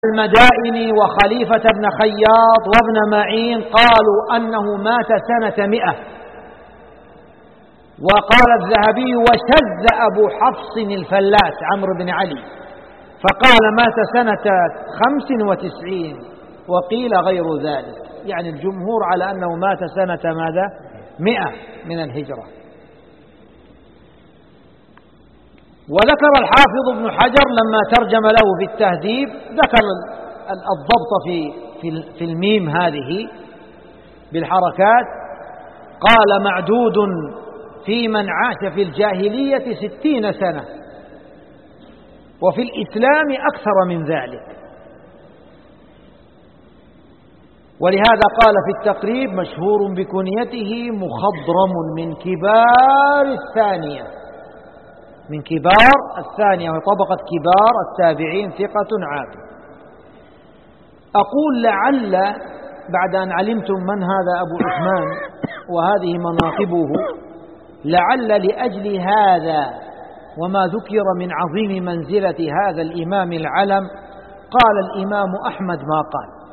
المدائن وخليفة بن خياط وابن معين قالوا أنه مات سنة 100. وقال الذهبي: وشذ أبو حفص الفلاس عمرو بن علي فقال مات سنة 95، وقيل غير ذلك، يعني الجمهور على أنه مات سنة ماذا؟ 100 من الهجرة. وذكر الحافظ ابن حجر لما ترجم له في التهذيب، ذكر الضبط في الميم هذه بالحركات، قال: معدود في من عاش في الجاهلية 60 سنة، وفي الإسلام أكثر من ذلك. ولهذا قال في التقريب: مشهور بكنيته مخضرم من كبار الثانية، من كبار الثانية وطبقة كبار التابعين، ثقة عابد. أقول لعل بعد أن علمتم من هذا أبو عثمان وهذه مناقبه، لعل لأجل هذا وما ذكر من عظيم منزلة هذا الإمام العلم قال الإمام أحمد ما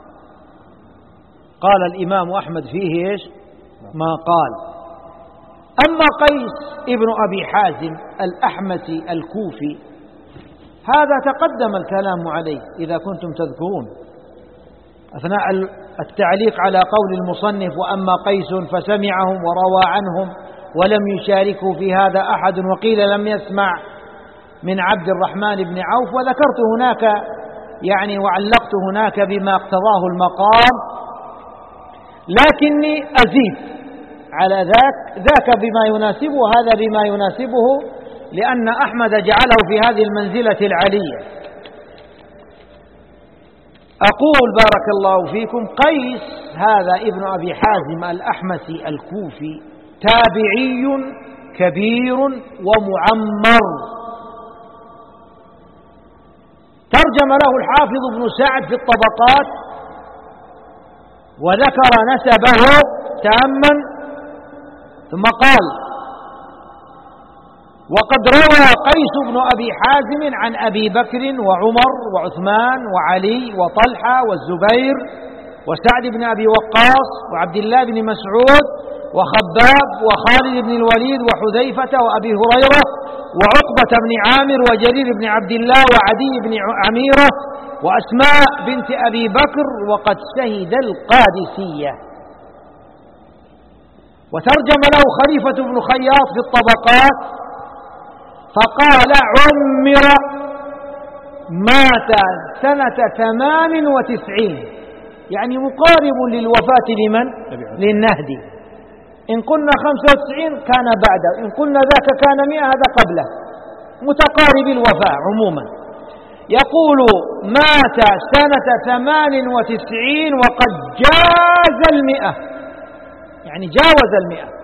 قال الإمام أحمد فيه إيش؟ ما قال. أما قيس ابن أبي حازم الأحمسي الكوفي، هذا تقدم الكلام عليه إذا كنتم تذكرون أثناء التعليق على قول المصنف: وأما قيس فسمعهم وروى عنهم ولم يشاركوا في هذا أحد، وقيل لم يسمع من عبد الرحمن بن عوف. وذكرت هناك يعني وعلقت هناك بما اقتضاه المقام، لكني أزيد على ذاك بما يناسبه وهذا بما يناسبه، لأن أحمد جعله في هذه المنزلة العلية. أقول بارك الله فيكم: قيس هذا ابن أبي حازم الأحمسي الكوفي تابعي كبير ومعمر، ترجم له الحافظ ابن سعد في الطبقات وذكر نسبه تاما، ثم قال: وقد روى قيس بن أبي حازم عن أبي بكر وعمر وعثمان وعلي وطلحة والزبير وسعد بن أبي وقاص وعبد الله بن مسعود وخباب وخالد بن الوليد وحذيفة وأبي هريرة وعقبة بن عامر وجرير بن عبد الله وعدي بن عميرة وأسماء بنت أبي بكر، وقد شهد القادسية. وترجم له خليفة بن خياط في الطبقات فقال: عمر، مات سنة 98، يعني مقارب للوفاة لمن؟ للنهدي. إن قلنا 95 كان بعده، إن قلنا ذاك كان 100 هذا قبله، متقارب الوفاة عموما. يقول: مات سنة 98 وقد جاز 100، يعني جاوز 100.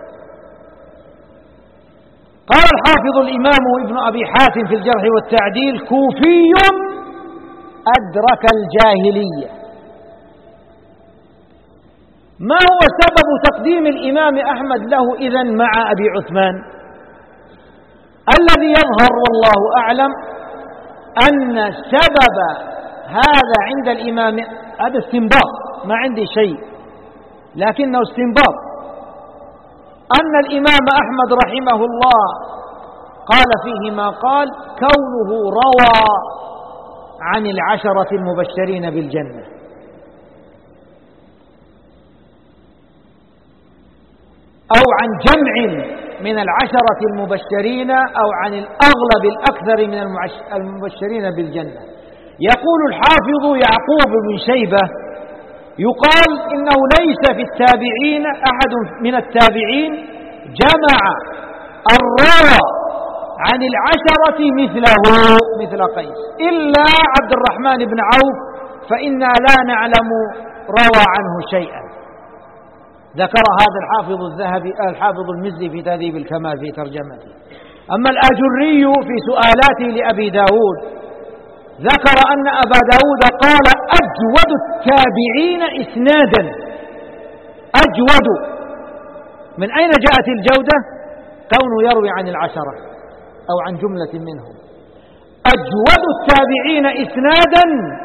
قال الحافظ الإمام ابن أبي حاتم في الجرح والتعديل: كوفي أدرك الجاهلية. ما هو سبب تقديم الإمام أحمد له إذن مع أبي عثمان؟ الذي يظهر والله أعلم أن سبب هذا عند الإمام، هذا استنباط، ما عندي شيء لكنه استنباط، أن الإمام أحمد رحمه الله قال فيه ما قال: كونه روى عن 10 المبشرين بالجنة، أو عن جمع من 10 المبشرين، أو عن الأغلب الأكثر من المبشرين بالجنة. يقول الحافظ يعقوب بن شيبة: يقال إنه ليس في التابعين أحد من التابعين جمع الروى عن 10 مثل قيس، إلا عبد الرحمن بن عوف، فإنا لا نعلم روى عنه شيئا. ذكر هذا الحافظ المزي في تهذيب الكمال في ترجمته. أما الآجري في سؤالاته لأبي داود ذكر أن أبا داود قال: أجود التابعين إسنادا. أجود، من أين جاءت الجودة؟ كونه يروي عن 10 أو عن جملة منهم. أجود التابعين إسنادا